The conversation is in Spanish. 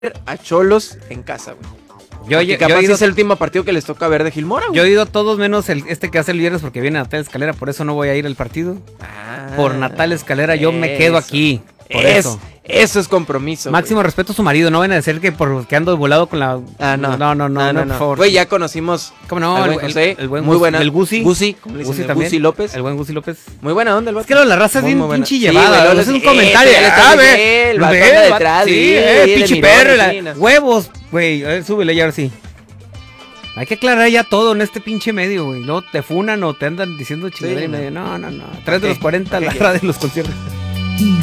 a Xolos en casa, güey. Yo capaz es el último partido que les toca ver de Gilmora, güey. Yo he ido a todos menos este que hace el viernes porque viene Natal Escalera, por eso no voy a ir al partido. Por Natal Escalera yo me quedo aquí. Por eso. Eso es compromiso. Máximo respeto a su marido, no van a decir que porque ando volado con la... No, por favor. Güey, ya conocimos. ¿Cómo no? El buen José, el buen muy buena. El Gusi. Gusi también. Gusi López. El buen Gusi López. Muy buena onda el vato. Es que la raza es bien pinche llevada. Güey, es un comentario. El vato anda detrás. Sí, pinche perro. Huevos, güey. Súbele ya ahora sí. Hay que aclarar ya todo en este pinche medio, güey. No te funan o te andan diciendo chingadera y medio. No. 3 de los 40 la radio de los conciertos.